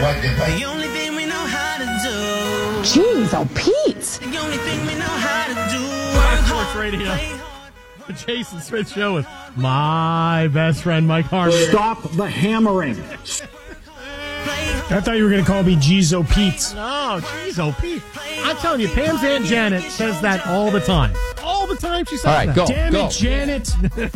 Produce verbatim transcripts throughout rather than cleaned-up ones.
The only thing we know how to do. Jeez, oh, Pete. The only thing we know how to do. Work Sports hard, Radio. play hard. The Jason Smith Show with my best friend, Mike Harmon. Stop the hammering. I thought you were going to call me Jeez-O Pete. Oh, jeez, oh, Pete. I'm telling you, Pam's Aunt Janet says that all the time. All the time she says All right, that. go. Damn go. it, Janet.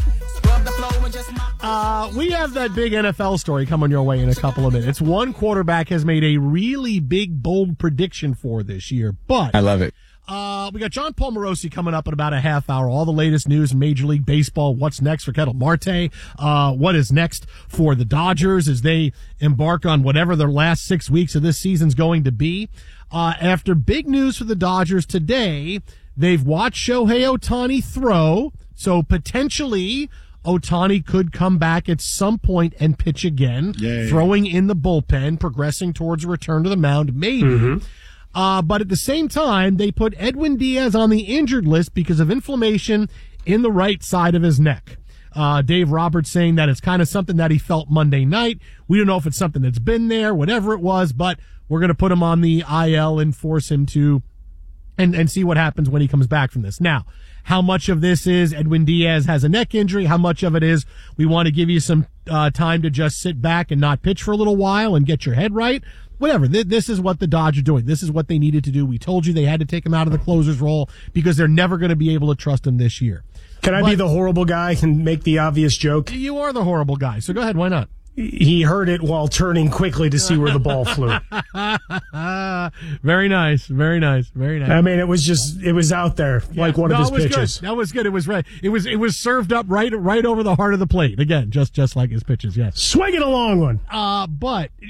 Uh, we have that big N F L story coming your way in a couple of minutes. One quarterback has made a really big, bold prediction for this year, but I love it. Uh, we got John Paul Morosi coming up in about a half hour. All the latest news in Major League Baseball. What's next for Ketel Marte? Uh, what is next for the Dodgers as they embark on whatever their last six weeks of this season's going to be? Uh, after big news for the Dodgers today, they've watched Shohei Ohtani throw, so potentially Ohtani could come back at some point and pitch again, Yay. throwing in the bullpen, progressing towards a return to the mound, maybe. Mm-hmm. Uh, but at the same time, they put Edwin Diaz on the injured list because of inflammation in the right side of his neck. Uh, Dave Roberts saying that it's kind of something that he felt Monday night. We don't know if it's something that's been there, whatever it was, but we're going to put him on the I L and force him to, and, and see what happens when he comes back from this. Now, how much of this is Edwin Diaz has a neck injury? How much of it is we want to give you some uh, time to just sit back and not pitch for a little while and get your head right? Whatever. This is what the Dodgers are doing. This is what they needed to do. We told you they had to take him out of the closer's role because they're never going to be able to trust him this year. Can I but, be the horrible guy and make the obvious joke? You are the horrible guy, so go ahead. Why not? He heard it while turning quickly to see where the ball flew. Very nice. Very nice. Very nice. I mean, it was just, it was out there, yeah. like one no, of his it was pitches. Good. That was good. It was right. It was, it was served up right, right over the heart of the plate. Again, just, just like his pitches. Yes. Swinging a long one. Uh, but